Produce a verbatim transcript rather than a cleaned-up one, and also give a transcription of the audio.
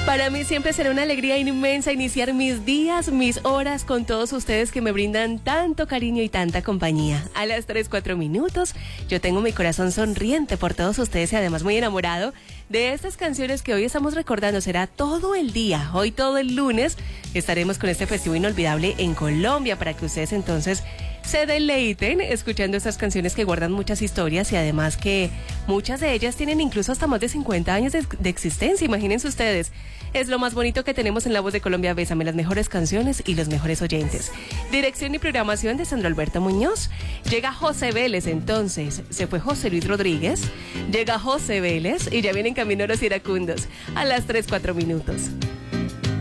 Para mí siempre será una alegría inmensa iniciar mis días, mis horas con todos ustedes que me brindan tanto cariño y tanta compañía. A las tres, cuatro minutos, yo tengo mi corazón sonriente por todos ustedes y además muy enamorado de estas canciones que hoy estamos recordando. Será todo el día, hoy todo el lunes, estaremos con este festivo inolvidable en Colombia para que ustedes entonces se deleiten escuchando estas canciones que guardan muchas historias y además que muchas de ellas tienen incluso hasta más de cincuenta años de, de existencia, imagínense ustedes. Es lo más bonito que tenemos en La Voz de Colombia. Bésame, las mejores canciones y los mejores oyentes. Dirección y programación de Sandro Alberto Muñoz. Llega José Vélez, entonces se fue José Luis Rodríguez, llega José Vélez y ya vienen camino los iracundos a las tres, cuatro minutos.